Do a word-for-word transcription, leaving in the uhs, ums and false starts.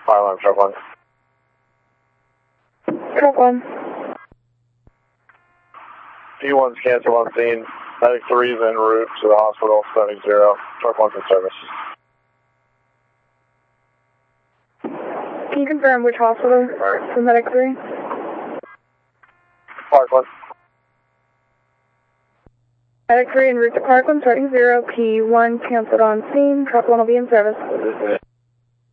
Fire alarm, truck one. Truck one. P one's canceled on scene. Medic three is en route to the hospital, seventy zero. Truck one's in service. Can you confirm which hospital for Medic three? Parkland. Medic three en route to Parkland, starting zero. P one canceled on scene. Truck one will be in service.